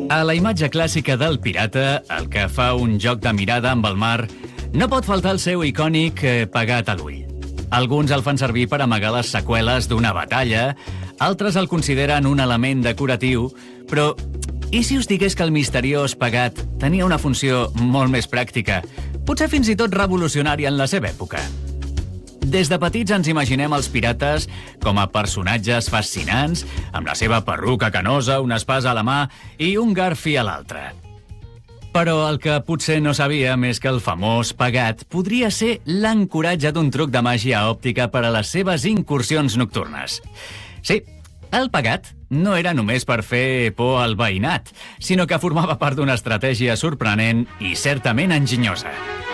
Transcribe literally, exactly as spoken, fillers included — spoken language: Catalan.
A la imatge clàssica del pirata, el que fa un joc de mirada amb el mar, no pot faltar el seu icònic eh, pegat a l'ull. Alguns el fan servir per amagar les seqüeles d'una batalla, altres el consideren un element decoratiu, però i si us digués que el misteriós pegat tenia una funció molt més pràctica, potser fins i tot revolucionària en la seva època? Des de petits ens imaginem els pirates com a personatges fascinants, amb la seva perruca canosa, una espasa a la mà i un garfi a l'altre. Però el que potser no sabíem és que el famós pegat podria ser l'ancoratge d'un truc de màgia òptica per a les seves incursions nocturnes. Sí, el pegat no era només per fer por al veïnat, sinó que formava part d'una estratègia sorprenent i certament enginyosa.